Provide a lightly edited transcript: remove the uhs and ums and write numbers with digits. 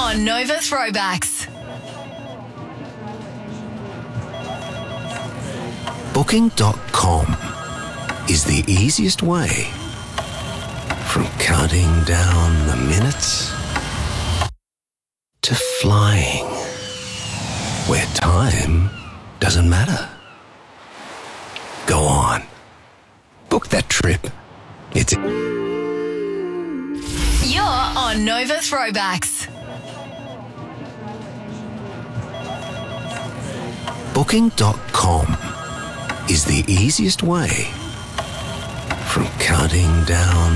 on Nova Throwbacks. Booking.com is the easiest way from counting down the minutes to flying where time doesn't matter. Go on. Book that trip. It's... You're on Nova Throwbacks. Booking.com is the easiest way from counting down